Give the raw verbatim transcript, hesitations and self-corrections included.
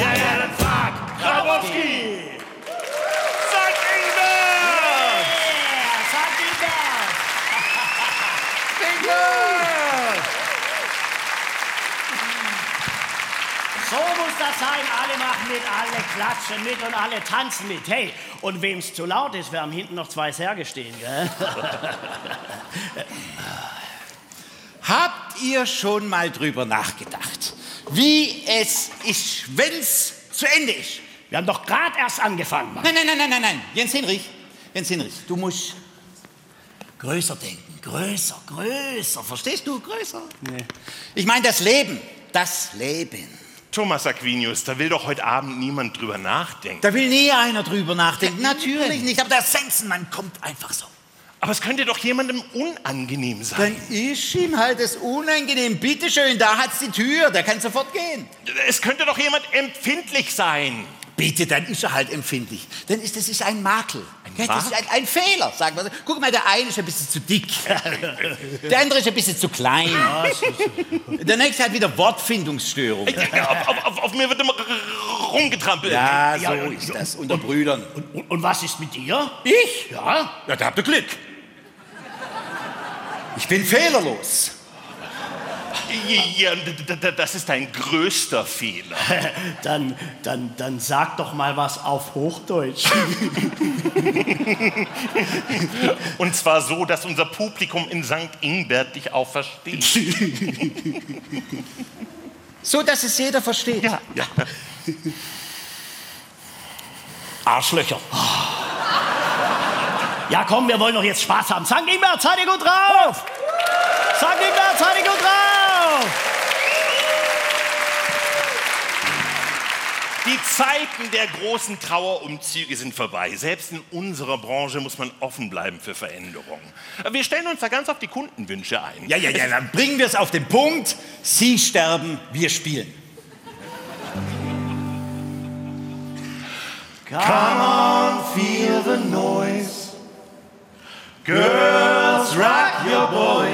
Ja, ja, dann frag. Grabowski. Sankt Ingbert. Yeah, Sankt Ingbert. Ingbert. So muss das sein. Alle machen mit, alle klatschen mit und alle tanzen mit. Hey, und wem's zu laut ist, wir haben hinten noch zwei Särge stehen, gell? Habt ihr schon mal drüber nachgedacht, wie es ist, wenn's zu Ende ist? Wir haben doch gerade erst angefangen, Mann. Nein, nein, nein, nein, nein, nein. Jens Hinrich, Jens Hinrich, du musst größer denken. Größer, größer. Verstehst du? Größer. Nee. Ich meine das Leben. Das Leben. Thomas Aquinius, da will doch heute Abend niemand drüber nachdenken. Da will nie einer drüber nachdenken. Natürlich nicht. Aber der Sensenmann kommt einfach so. Aber es könnte doch jemandem unangenehm sein. Dann ist ihm halt das unangenehm. Bitteschön, da hat's die Tür. Der kann sofort gehen. Es könnte doch jemand empfindlich sein. Bitte, dann ist er halt empfindlich. Dann ist das ist ein Makel. Ein das ist ein, ein Fehler, sagen wir. Guck mal, der eine ist ein bisschen zu dick. Der andere ist ein bisschen zu klein. Der nächste hat wieder Wortfindungsstörung. Auf, auf, auf, auf mir wird immer rumgetrampelt. Ja, so Ja, ist das unter Brüdern. Und, und, und was ist mit dir? Ich? Ja? Ja, da habt ihr Glück. Ich bin fehlerlos. Ja, d- d- das ist dein größter Fehler. Dann, dann, dann sag doch mal was auf Hochdeutsch. Und zwar so, dass unser Publikum in Sankt Ingbert dich auch versteht. So, dass es jeder versteht. Ja, ja. Arschlöcher. Ja, komm, wir wollen doch jetzt Spaß haben. Sankt Ingbert, seid ihr gut drauf? Sankt Ingbert, seid ihr gut drauf? Die Zeiten der großen Trauerumzüge sind vorbei. Selbst in unserer Branche muss man offen bleiben für Veränderungen. Wir stellen uns da ganz auf die Kundenwünsche ein. Ja, ja, ja, dann bringen wir es auf den Punkt. Sie sterben, wir spielen. Come on, feel the noise. Girls, rock your boys.